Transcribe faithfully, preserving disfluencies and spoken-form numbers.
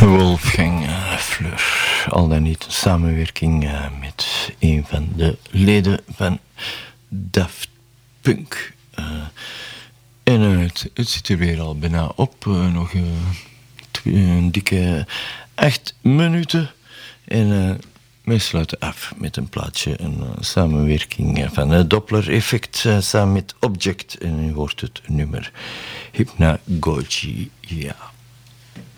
Wolfgang Fleur, al dan niet samenwerking uh, met een van de leden van Daft Punk. Uh, en uh, het, het zit er weer al bijna op, uh, nog uh, twee, een dikke acht minuten. En uh, wij sluiten af met een plaatje, een uh, samenwerking van het Doppler-effect uh, samen met Object. En nu wordt het nummer Hypnagogia.